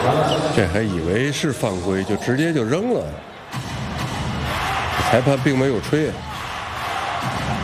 这还以为是犯规，就直接就扔了。裁判并没有吹。